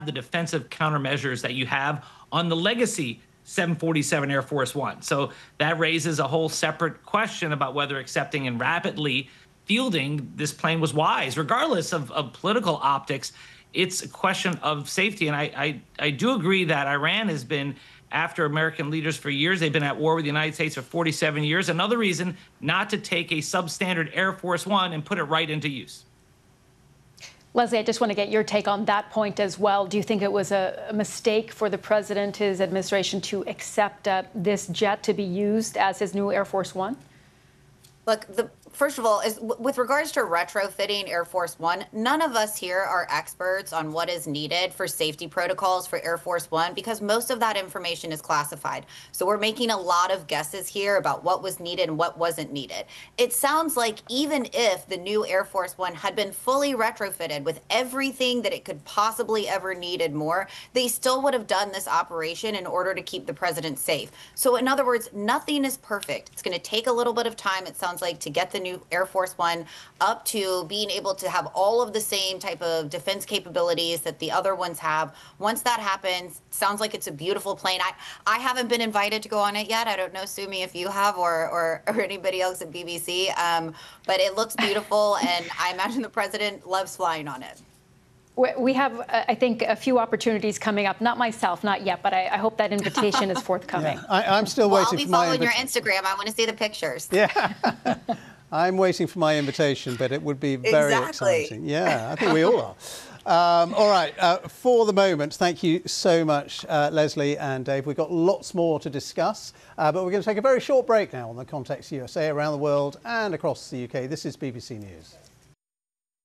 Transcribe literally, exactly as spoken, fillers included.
the defensive countermeasures that you have on the legacy seven forty-seven Air Force One. So that raises a whole separate question about whether accepting and rapidly fielding this plane was wise, regardless of, of political optics. It's a question of safety. And I, I, I do agree that Iran has been after American leaders for years. They've been at war with the United States for forty-seven years. Another reason not to take a substandard Air Force One and put it right into use. Leslie, I just want to get your take on that point as well. Do you think it was a, a mistake for the president, his administration, to accept uh, this jet to be used as his new Air Force One? Look, the, first of all, is with regards to retrofitting Air Force One, none of us here are experts on what is needed for safety protocols for Air Force One because most of that information is classified. So we're making a lot of guesses here about what was needed and what wasn't needed. It sounds like even if the new Air Force One had been fully retrofitted with everything that it could possibly ever needed more, they still would have done this operation in order to keep the president safe. So in other words, nothing is perfect. It's going to take a little bit of time, it sounds like, to get the new Air Force One up to being able to have all of the same type of defense capabilities that the other ones have. Once that happens, sounds like it's a beautiful plane. I, I haven't been invited to go on it yet. I don't know, Sumi, if you have or, or, or anybody else at B B C, um, but it looks beautiful, and I imagine the president loves flying on it. We have, uh, I think, a few opportunities coming up. Not myself, not yet, but I, I hope that invitation is forthcoming. Yeah, I, I'm still well, waiting for my I'll be following your Instagram. I want to see the pictures. Yeah. I'm waiting for my invitation, but it would be very exactly. exciting. Yeah, I think we all are. Um, all right, uh, for the moment, thank you so much, uh, Leslie and Dave. We've got lots more to discuss, uh, but we're going to take a very short break now on the Context U S A around the world and across the U K. This is B B C News.